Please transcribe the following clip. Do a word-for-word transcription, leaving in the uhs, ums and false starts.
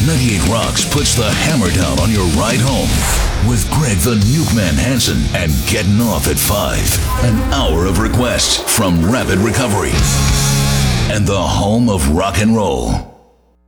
ninety-eight Rocks puts the hammer down on your ride home with Greg the Nukeman Hansen and Getting Off at five. An hour of requests from Rapid Recovery and the home of rock and roll.